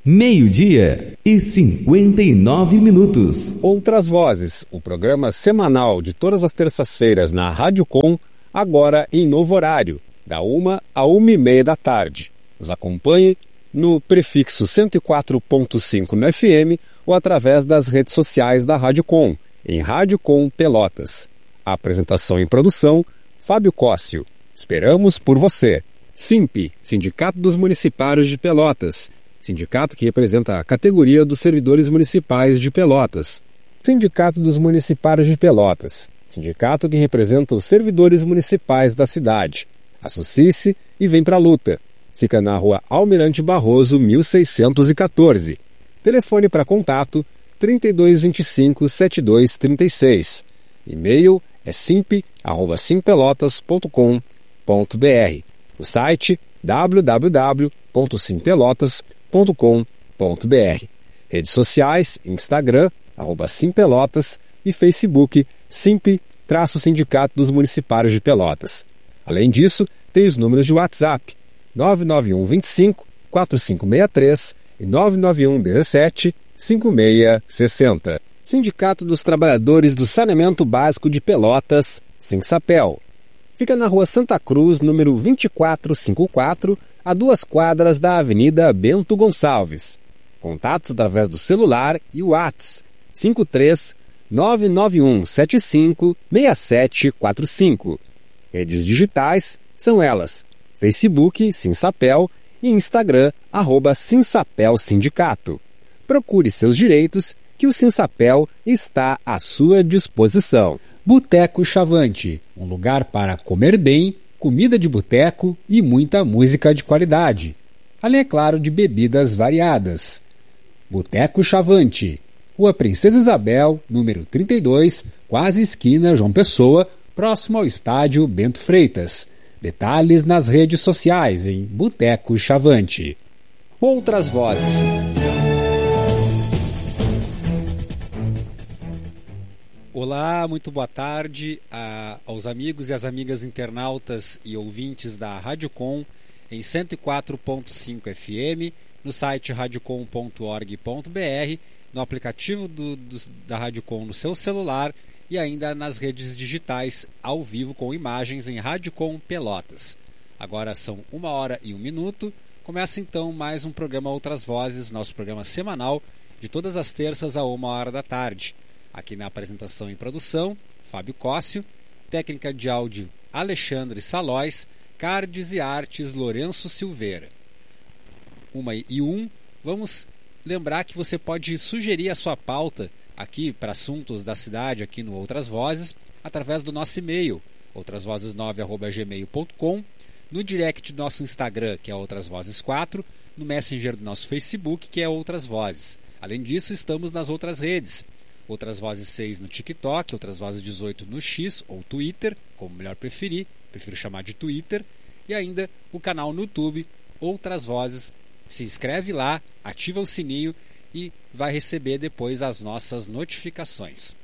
12:59. Outras Vozes, o programa semanal de todas as terças-feiras na Rádio Com, agora em novo horário, da 1 à 1:30 da tarde. Nos acompanhe no prefixo 104.5 no FM ou através das redes sociais da Rádio Com, em Rádio Com Pelotas. A apresentação e produção, Fábio Cóssio. Esperamos por você. SIMP, Sindicato dos Municipários de Pelotas. Sindicato que representa a categoria dos servidores municipais de Pelotas. Sindicato dos Municipários de Pelotas. Sindicato que representa os servidores municipais da cidade. Associe-se e vem pra luta. Fica na Rua Almirante Barroso, 1614. Telefone para contato 3225-7236. E-mail é simp@simpelotas.com.br. O site www.simpelotas.com.br. Redes sociais, Instagram, @simpelotas e Facebook, Simp-Sindicato dos Municipários de Pelotas. Além disso, tem os números de WhatsApp 991 25 4563 e 991 17 5660. Sindicato dos Trabalhadores do Saneamento Básico de Pelotas, Sinsapel. Fica na Rua Santa Cruz, número 2454, a 2 quadras da Avenida Bento Gonçalves. Contatos através do celular e WhatsApp 53 991 75 6745. Redes digitais são elas: Facebook, Sinsapel, e Instagram, @Sinsapel-Sindicato. Procure seus direitos, que o Sinsapel está à sua disposição. Boteco Chavante, um lugar para comer bem, comida de boteco e muita música de qualidade. Além, é claro, de bebidas variadas. Boteco Chavante, Rua Princesa Isabel, número 32, quase esquina João Pessoa, próximo ao estádio Bento Freitas. Detalhes nas redes sociais em Boteco Chavante. Outras Vozes. Olá, muito boa tarde aos amigos e às amigas internautas e ouvintes da Rádio Com em 104.5 FM, no site radiocom.org.br, no aplicativo da Rádio Com no seu celular e ainda nas redes digitais ao vivo com imagens em Rádio Com Pelotas. Agora são 1h01. Começa então mais um programa Outras Vozes, nosso programa semanal de todas as terças a 1h da tarde. Aqui na apresentação e produção, Fábio Cóssio, técnica de áudio Alexandre Salóis, cards e artes Lourenço Silveira. 1h01, vamos lembrar que você pode sugerir a sua pauta aqui para assuntos da cidade, aqui no Outras Vozes, através do nosso e-mail, outrasvozes9@gmail.com, no direct do nosso Instagram, que é Outras Vozes 4, no Messenger do nosso Facebook, que é Outras Vozes. Além disso, estamos nas outras redes, Outras Vozes 6 no TikTok, Outras Vozes 18 no X ou Twitter, como melhor preferir, prefiro chamar de Twitter, e ainda o canal no YouTube, Outras Vozes. Se inscreve lá, ativa o sininho e vai receber depois as nossas notificações.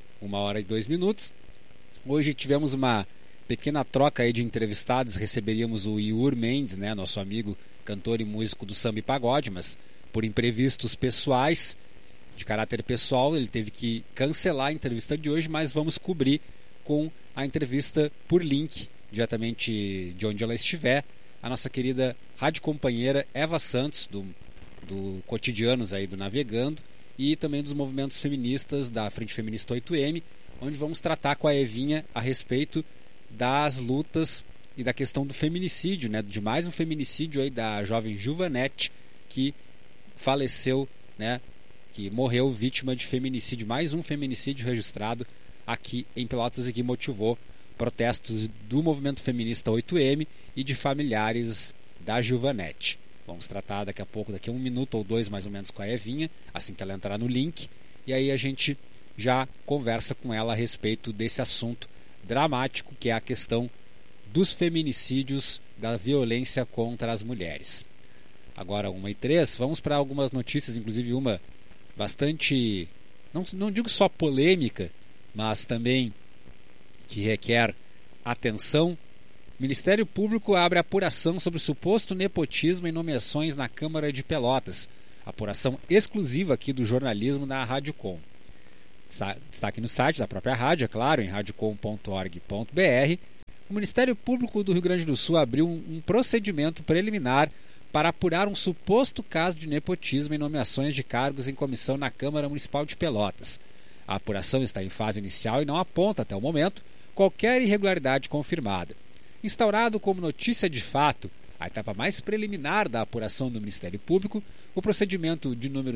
1h02. Hoje tivemos uma pequena troca aí de entrevistados. Receberíamos o Iur Mendes, né, nosso amigo cantor e músico do samba e pagode, mas por imprevistos pessoais, de caráter pessoal, ele teve que cancelar a entrevista de hoje, mas vamos cobrir com a entrevista por link, diretamente de onde ela estiver, a nossa querida rádio companheira Eva Santos, do Cotidianos aí do Navegando, e também dos movimentos feministas da Frente Feminista 8M, onde vamos tratar com a Evinha a respeito das lutas e da questão do feminicídio, né, de mais um feminicídio aí da jovem Juvanete, que faleceu, né, que morreu vítima de feminicídio, mais um feminicídio registrado aqui em Pelotas e que motivou protestos do movimento feminista 8M e de familiares da Juvanete. Vamos tratar daqui a pouco, daqui a 1 minuto ou 2 mais ou menos, com a Evinha, assim que ela entrar no link, e aí a gente já conversa com ela a respeito desse assunto dramático que é a questão dos feminicídios, da violência contra as mulheres. Agora 1h03, vamos para algumas notícias, inclusive uma bastante, não digo só polêmica, mas também que requer atenção. O Ministério Público abre apuração sobre o suposto nepotismo em nomeações na Câmara de Pelotas. apuração exclusiva aqui do jornalismo na Rádio Com. Está aqui no site da própria rádio, é claro, em radiocom.org.br. O Ministério Público do Rio Grande do Sul abriu um procedimento preliminar para apurar um suposto caso de nepotismo em nomeações de cargos em comissão na Câmara Municipal de Pelotas. A apuração está em fase inicial e não aponta, até o momento, qualquer irregularidade confirmada. Instaurado como notícia de fato, a etapa mais preliminar da apuração do Ministério Público, o procedimento de número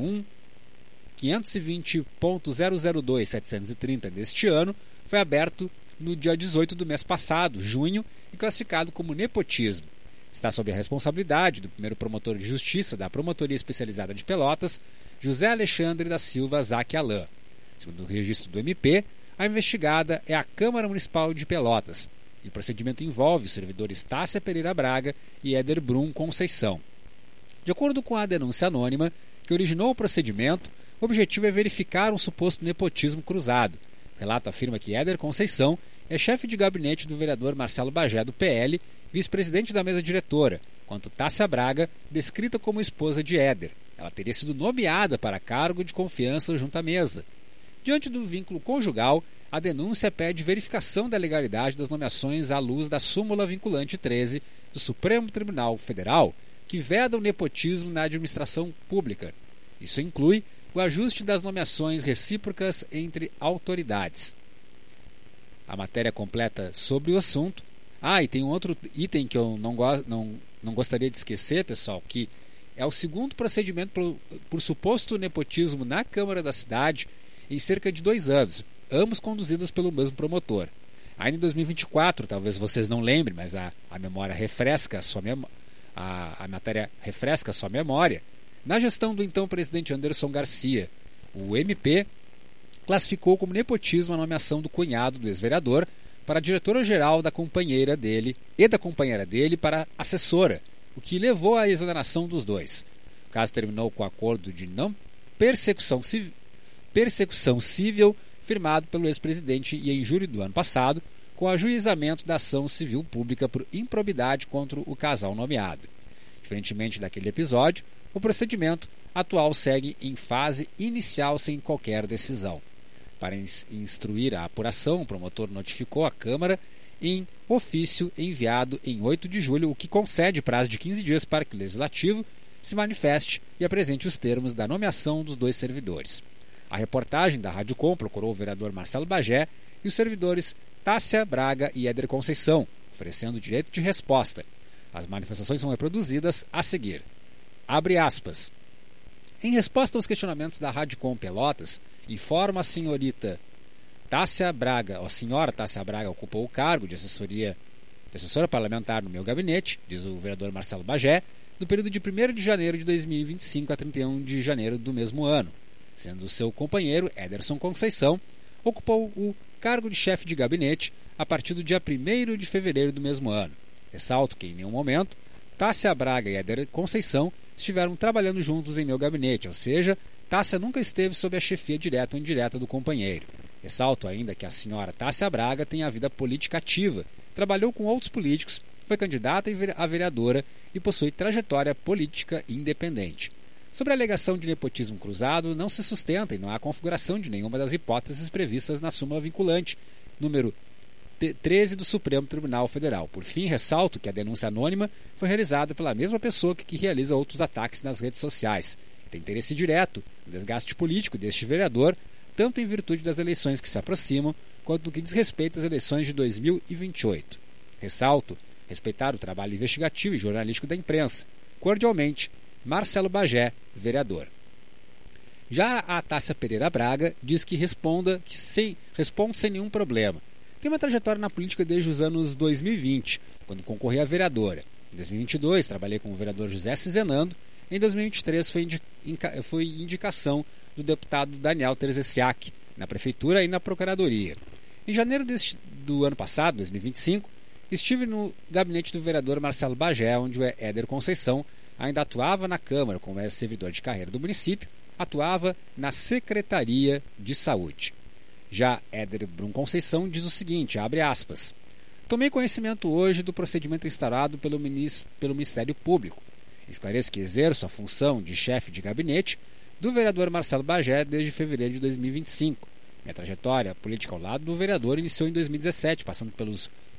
01.520.002.730 deste ano foi aberto no dia 18 do mês passado, junho, e classificado como nepotismo. Está sob a responsabilidade do primeiro promotor de justiça da Promotoria Especializada de Pelotas, José Alexandre da Silva Zaque Alain. Segundo o registro do MP, a investigada é a Câmara Municipal de Pelotas, e o procedimento envolve os servidores Tássia Pereira Braga e Éder Brum Conceição. De acordo com a denúncia anônima que originou o procedimento, o objetivo é verificar um suposto nepotismo cruzado. O relato afirma que Éder Conceição é chefe de gabinete do vereador Marcelo Bagé, do PL, vice-presidente da mesa diretora, enquanto Tássia Braga, descrita como esposa de Éder. Ela teria sido nomeada para cargo de confiança junto à mesa. Diante do vínculo conjugal, a denúncia pede verificação da legalidade das nomeações à luz da súmula vinculante 13 do Supremo Tribunal Federal, que veda o nepotismo na administração pública. Isso inclui o ajuste das nomeações recíprocas entre autoridades. A matéria completa sobre o assunto. E tem um outro item que eu não gostaria de esquecer, pessoal, que é o segundo procedimento por suposto nepotismo na Câmara da cidade em cerca de 2 anos, ambos conduzidos pelo mesmo promotor. Ainda em 2024, talvez vocês não lembrem, mas a memória refresca a matéria refresca a sua memória. Na gestão do então presidente Anderson Garcia, o MP classificou como nepotismo a nomeação do cunhado do ex-vereador para a diretora-geral da companheira dele e da companheira dele para assessora, o que levou à exoneração dos dois. O caso terminou com o acordo de não persecução civil firmado pelo ex-presidente e em julho do ano passado, com o ajuizamento da ação civil pública por improbidade contra o casal nomeado. Diferentemente daquele episódio, o procedimento atual segue em fase inicial sem qualquer decisão. Para instruir a apuração, o promotor notificou a Câmara em ofício enviado em 8 de julho, o que concede prazo de 15 dias para que o Legislativo se manifeste e apresente os termos da nomeação dos 2 servidores. A reportagem da Rádio Com procurou o vereador Marcelo Bagé e os servidores Tássia Braga e Éder Conceição, oferecendo direito de resposta. As manifestações são reproduzidas a seguir. Abre aspas. Em resposta aos questionamentos da Rádio Com Pelotas, informa a senhora Tássia Braga ocupou o cargo de assessora parlamentar no meu gabinete, diz o vereador Marcelo Bagé, no período de 1º de janeiro de 2025 a 31 de janeiro do mesmo ano, sendo seu companheiro, Éderson Conceição, ocupou o cargo de chefe de gabinete a partir do dia 1º de fevereiro do mesmo ano. Ressalto que, em nenhum momento, Tássia Braga e Éder Conceição estiveram trabalhando juntos em meu gabinete, ou seja, Tássia nunca esteve sob a chefia direta ou indireta do companheiro. Ressalto ainda que a senhora Tássia Braga tem a vida política ativa, trabalhou com outros políticos, foi candidata a vereadora e possui trajetória política independente. Sobre a alegação de nepotismo cruzado, não se sustenta e não há configuração de nenhuma das hipóteses previstas na súmula vinculante, número 13 do Supremo Tribunal Federal. Por fim, ressalto que a denúncia anônima foi realizada pela mesma pessoa que realiza outros ataques nas redes sociais. Tem interesse direto no desgaste político deste vereador, tanto em virtude das eleições que se aproximam, quanto no que diz respeito às eleições de 2028. Ressalto respeitar o trabalho investigativo e jornalístico da imprensa. Cordialmente, Marcelo Bagé, vereador. Já a Tássia Pereira Braga diz que responde sem nenhum problema. Tem uma trajetória na política desde os anos 2020, quando concorri a vereadora. Em 2022, trabalhei com o vereador José Cizenando. Em 2023, foi indicação do deputado Daniel Terzesiak, na Prefeitura e na Procuradoria. Em janeiro do ano passado, 2025, estive no gabinete do vereador Marcelo Bagé, onde o Éder Conceição ainda atuava na Câmara como servidor de carreira do município, atuava na Secretaria de Saúde. Já Éder Brum Conceição diz o seguinte, abre aspas, tomei conhecimento hoje do procedimento instaurado pelo Ministério Público. Esclareço que exerço a função de chefe de gabinete do vereador Marcelo Bagé desde fevereiro de 2025. Minha trajetória política ao lado do vereador iniciou em 2017, passando pelos